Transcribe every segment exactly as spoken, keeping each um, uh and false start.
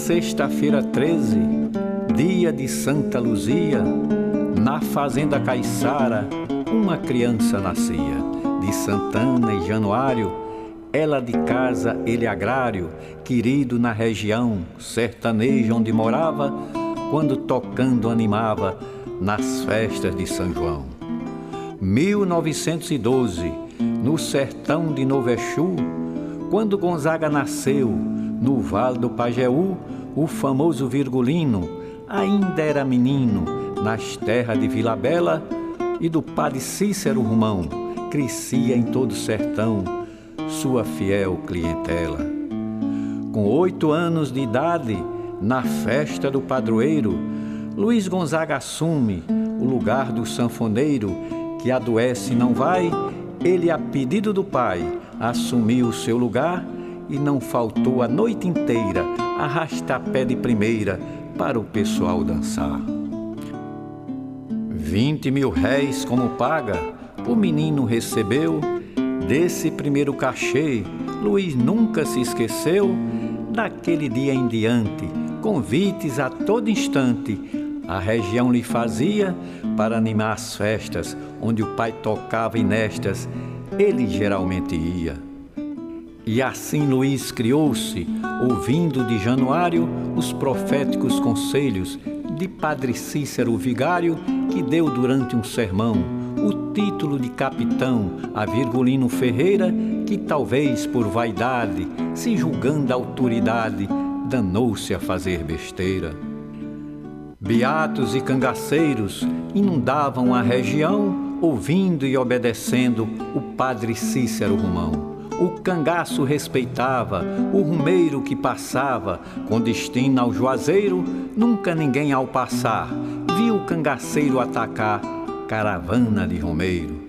sexta-feira treze, dia de Santa Luzia, na fazenda Caiçara, uma criança nascia. De Santana e Januário, ela de casa, ele agrário, querido na região, sertaneja onde morava, quando tocando animava nas festas de São João. mil novecentos e doze, no sertão de Novo Exu, quando Gonzaga nasceu, no Vale do Pajeú, o famoso Virgulino ainda era menino, nas terras de Vila Bela, e do padre Cícero Romão crescia em todo o sertão sua fiel clientela. Com oito anos de idade, na festa do padroeiro, Luiz Gonzaga assume o lugar do sanfoneiro, que adoece e não vai. Ele, a pedido do pai, assumiu o seu lugar e não faltou a noite inteira arrastar pé de primeira para o pessoal dançar. Vinte mil réis como paga o menino recebeu. Desse primeiro cachê, Luiz nunca se esqueceu. Daquele dia em diante, convites a todo instante a região lhe fazia para animar as festas, onde o pai tocava e nestas ele geralmente ia. E assim Luiz criou-se, ouvindo de Januário os proféticos conselhos de padre Cícero Vigário, que deu durante um sermão o título de capitão a Virgulino Ferreira, que talvez por vaidade, se julgando a autoridade, danou-se a fazer besteira. Beatos e cangaceiros inundavam a região, ouvindo e obedecendo o padre Cícero Romão. O cangaço respeitava o rumeiro que passava, com destino ao Juazeiro. Nunca ninguém ao passar viu o cangaceiro atacar caravana de romeiro.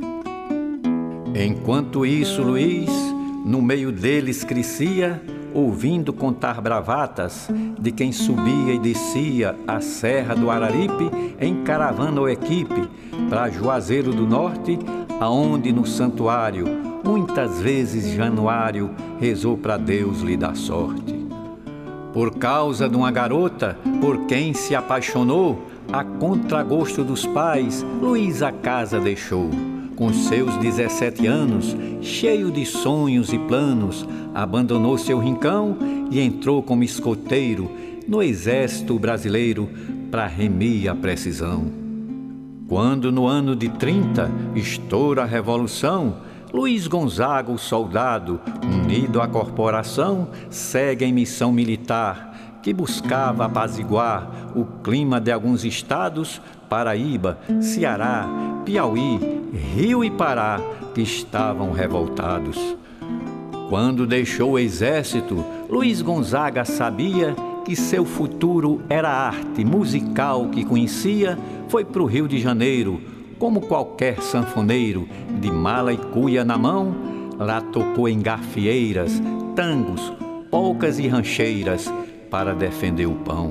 Enquanto isso, Luiz, no meio deles crescia, ouvindo contar bravatas de quem subia e descia a Serra do Araripe em caravana ou equipe para Juazeiro do Norte, aonde no santuário muitas vezes Januário rezou para Deus lhe dar sorte. Por causa de uma garota por quem se apaixonou, a contragosto dos pais, Luiz a casa deixou. Com seus dezessete anos, cheio de sonhos e planos, abandonou seu rincão e entrou como escoteiro no exército brasileiro para remir a precisão. Quando no ano de trinta estoura a revolução, Luiz Gonzaga, o soldado, unido à corporação, segue em missão militar que buscava apaziguar o clima de alguns estados, Paraíba, Ceará, Piauí, Rio e Pará, que estavam revoltados. Quando deixou o exército, Luiz Gonzaga sabia que seu futuro era a arte musical que conhecia. Foi para o Rio de Janeiro, como qualquer sanfoneiro, de mala e cuia na mão. Lá tocou em gafieiras, tangos, polcas e rancheiras para defender o pão.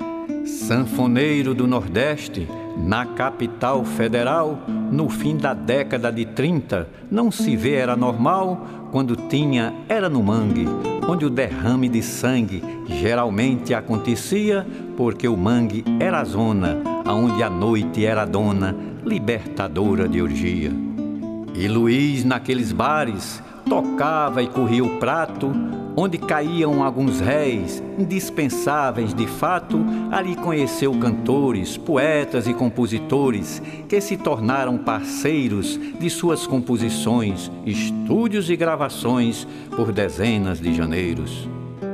Sanfoneiro do Nordeste, na capital federal, no fim da década de trinta, não se vê era normal. Quando tinha era no mangue, onde o derrame de sangue geralmente acontecia, porque o mangue era a zona aonde a noite era dona, libertadora de orgia. E Luiz naqueles bares tocava e corria o prato, onde caíam alguns réis indispensáveis de fato. Ali conheceu cantores, poetas e compositores que se tornaram parceiros de suas composições, estúdios e gravações por dezenas de janeiros.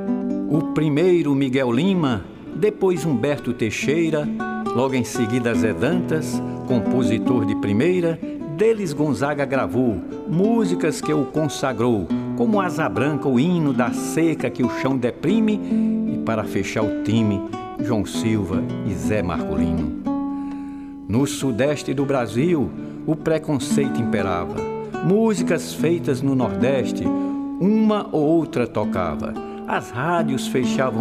O primeiro Miguel Lima, depois Humberto Teixeira, logo em seguida Zé Dantas, compositor de primeira. Deles Gonzaga gravou músicas que o consagrou, como Asa Branca, o hino da seca que o chão deprime, e para fechar o time, João Silva e Zé Marcolino. No sudeste do Brasil, o preconceito imperava. Músicas feitas no Nordeste, uma ou outra tocava. As rádios fechavam